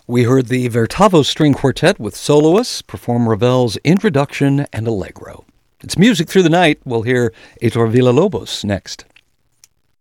We heard the Vertavo String Quartet with soloists perform Ravel's Introduction and Allegro. It's Music Through the Night. We'll hear Heitor Villa-Lobos next.